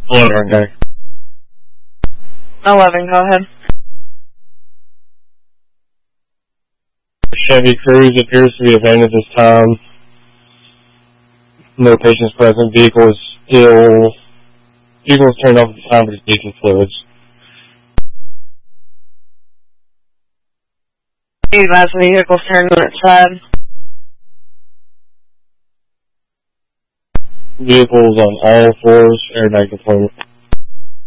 Okay. 11, go ahead. Chevy Cruze appears to be abandoned at this time. No patients present. Vehicle is turned off at the time for leaking fluids. Last vehicle's turned on its side. Vehicles on all fours, airbag deployment.